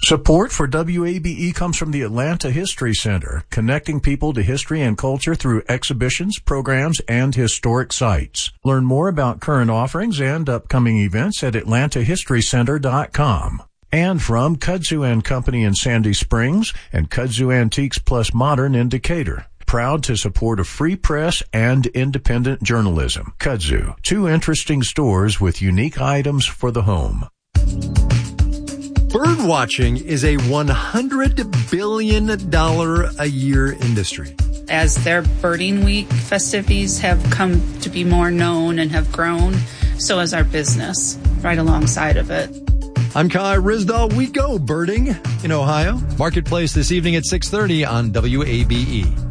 Support for WABE comes from the Atlanta History Center, connecting people to history and culture through exhibitions, programs, and historic sites. Learn more about current offerings and upcoming events at atlantahistorycenter.com. And from Kudzu & Company in Sandy Springs and Kudzu Antiques Plus Modern in Decatur. Proud to support a free press and independent journalism. Kudzu, 2 interesting stores with unique items for the home. Bird watching is a $100 billion a year industry. As their Birding Week festivities have come to be more known and have grown, so has our business right alongside of it. I'm Kai Rizdal. We go birding in Ohio. Marketplace this evening at 6:30 on WABE.